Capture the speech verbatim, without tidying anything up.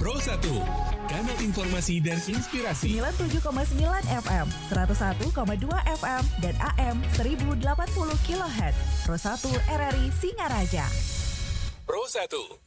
Pro satu, kanal informasi dan inspirasi. sembilan puluh tujuh koma sembilan F M, seratus satu koma dua F M, dan A M seribu delapan puluh kilohertz. Pro satu R R I Singaraja. Pro satu.